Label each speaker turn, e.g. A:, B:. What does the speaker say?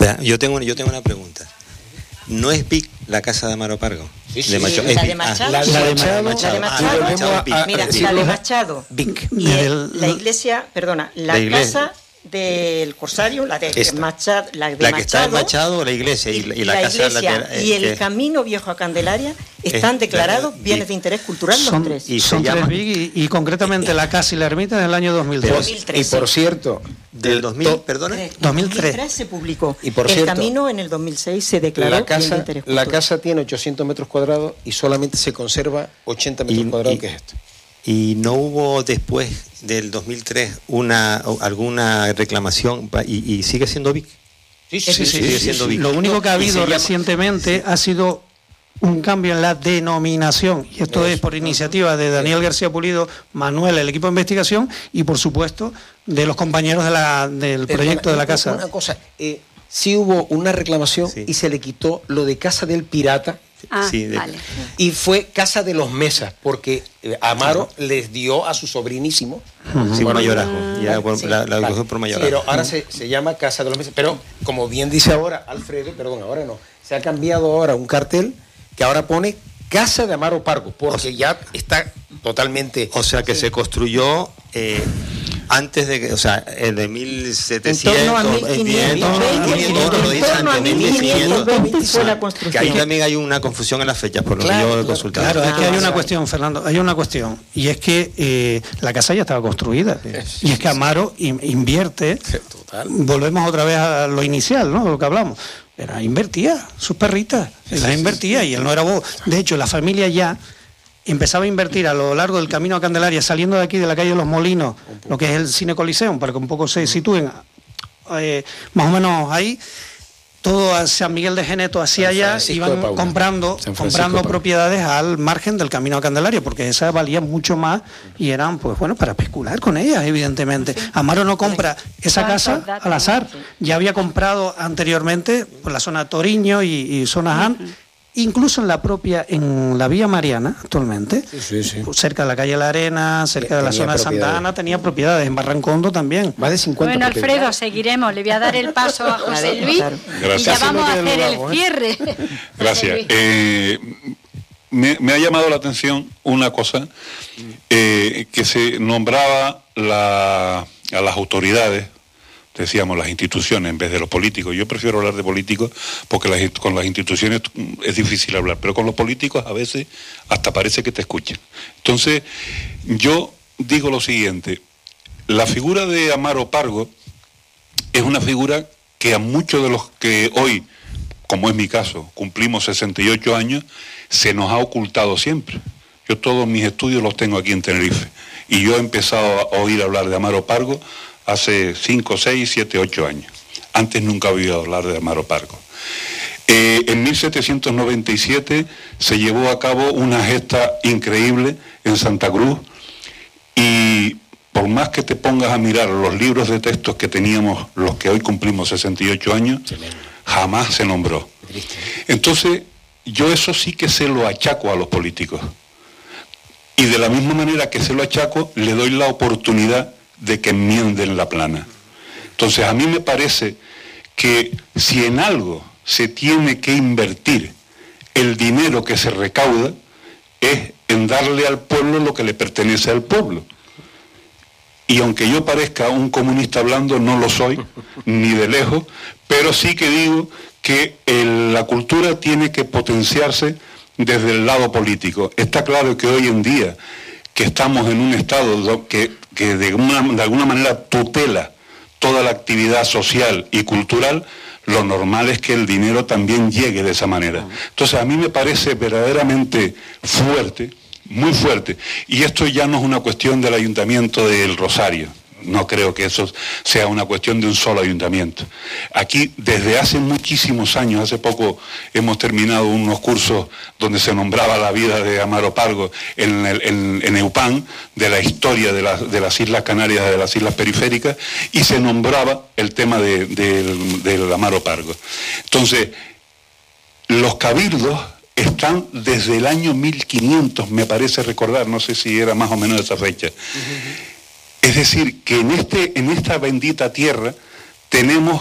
A: Yo tengo una pregunta. ¿No es Vic la casa de Amaro Pargo?
B: Sí,
A: de Machado.
B: la de Machado.
A: La de Machado.
B: Mira, la de Machado.
A: Vic.
B: Y la iglesia, perdona, la casa del Corsario, la de Machado,
A: la que está en Machado, la iglesia y la casa
B: iglesia y el camino viejo a Candelaria están declarados bienes de interés cultural los tres.
C: Y son tres big y concretamente la casa y la ermita en el año 2003.
D: Y por cierto,
A: del 2000, perdona,
B: 2003 se publicó.
D: Y por
B: el
D: cierto,
B: camino en el 2006 se declaró bien de interés cultural.
D: La casa tiene 800 metros cuadrados y solamente se conserva 80 metros cuadrados, que es esto.
A: ¿Y no hubo después del 2003 alguna reclamación y sigue siendo Vic?
C: Sí, sigue siendo Vic. Lo único que ha habido recientemente ha sido un cambio en la denominación, y esto es por iniciativa de Daniel García Pulido, Manuel, el equipo de investigación, y por supuesto de los compañeros del proyecto de la casa.
D: Una cosa, sí hubo una reclamación y se le quitó lo de Casa del Pirata.
E: Vale.
D: Y fue Casa de los Mesas, porque Amaro les dio a su sobrinísimo.
A: Por mayorazgo. La cogió por mayorazgo.
D: Pero ahora se llama Casa de los Mesas. Pero, como bien dice ahora Alfredo, ahora no, se ha cambiado ahora un cartel que ahora pone Casa de Amaro Pargo, porque ya está totalmente...
A: O sea que se construyó... antes de que, o sea, de 1700,
B: en torno a 1520 fue la construcción.
A: Que ahí también hay una confusión en las fechas, por lo que yo he consultado.
C: Claro, es que hay una cuestión, Fernando, hay una cuestión, y es que la casa ya estaba construida, y es que Amaro invierte, volvemos otra vez a lo inicial, ¿no? Lo que hablamos, pero invertía sus perritas, las invertía, y él no era bobo. De hecho, la familia ya empezaba a invertir a lo largo del camino a Candelaria, saliendo de aquí de la calle de los Molinos, lo que es el Cine Coliseum, para que un poco se sitúen más o menos ahí, todo a San Miguel de Geneto hacia allá, iban comprando propiedades al margen del camino a Candelaria, porque esas valían mucho más y eran, pues bueno, para especular con ellas, evidentemente. Amaro no compra esa casa al azar, ya había comprado anteriormente por la zona Toriño y zona Han, incluso en la Vía Mariana, actualmente, cerca de la calle La Arena, cerca de la zona de Santa Ana, tenía propiedades, en Barrancondo también.
D: Más de 50
E: Bueno, Alfredo, seguiremos, le voy a dar el paso a José Luis y ya vamos a hacer el cierre.
F: Gracias. Me ha llamado la atención una cosa, que se nombraba a las autoridades, decíamos las instituciones en vez de los políticos. Yo prefiero hablar de políticos porque con las instituciones es difícil hablar, pero con los políticos a veces hasta parece que te escuchan. Entonces, yo digo lo siguiente: la figura de Amaro Pargo es una figura que a muchos de los que hoy, como es mi caso, cumplimos 68 años, se nos ha ocultado siempre. Yo todos mis estudios los tengo aquí en Tenerife, y yo he empezado a oír hablar de Amaro Pargo hace 5, 6, 7, 8 años. Antes nunca había oído hablar de Amaro Pargo. En 1797 se llevó a cabo una gesta increíble en Santa Cruz, y por más que te pongas a mirar los libros de textos que teníamos los que hoy cumplimos 68 años, jamás se nombró. Entonces, yo eso sí que se lo achaco a los políticos. Y de la misma manera que se lo achaco, le doy la oportunidad de que enmienden la plana. Entonces, a mí me parece que si en algo se tiene que invertir el dinero que se recauda, es en darle al pueblo lo que le pertenece al pueblo. Y aunque yo parezca un comunista hablando, no lo soy, ni de lejos, pero sí que digo que la cultura tiene que potenciarse desde el lado político. Está claro que hoy en día, que estamos en un estado que de alguna manera tutela toda la actividad social y cultural, lo normal es que el dinero también llegue de esa manera. Entonces, a mí me parece verdaderamente fuerte, muy fuerte, y esto ya no es una cuestión del Ayuntamiento del Rosario. No creo que eso sea una cuestión de un solo ayuntamiento. Aquí, desde hace muchísimos años, hace poco hemos terminado unos cursos donde se nombraba la vida de Amaro Pargo en EUPAN, de la historia de las Islas Canarias, de las Islas Periféricas, y se nombraba el tema del Amaro Pargo. Entonces, los cabildos están desde el año 1500, me parece recordar, no sé si era más o menos esa fecha. Es decir, que en esta bendita tierra tenemos